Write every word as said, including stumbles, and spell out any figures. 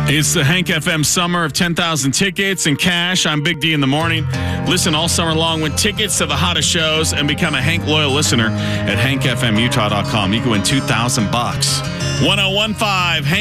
It's the Hank F M Summer of ten thousand tickets and cash. I'm Big D in the morning. Listen all summer long with tickets to the hottest shows and become a Hank loyal listener at hank f m utah dot com. You can win two thousand bucks. ten fifteen Hank